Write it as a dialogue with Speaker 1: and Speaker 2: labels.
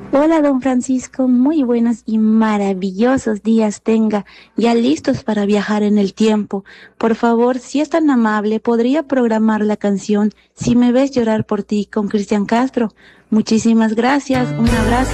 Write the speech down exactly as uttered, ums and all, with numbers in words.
Speaker 1: Hola, don Francisco, muy buenos y maravillosos días tenga, ya listos para viajar en el tiempo. Por favor, si es tan amable, ¿podría programar la canción Si me ves llorar por ti con Cristian Castro? Muchísimas gracias, un abrazo.